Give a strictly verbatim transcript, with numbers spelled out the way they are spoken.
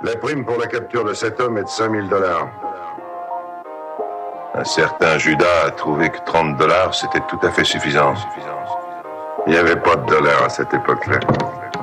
La prime pour la capture de cet homme est de cinq mille dollars. Un certain Judas a trouvé que trente dollars, c'était tout à fait suffisant. Il n'y avait pas de dollars à cette époque-là.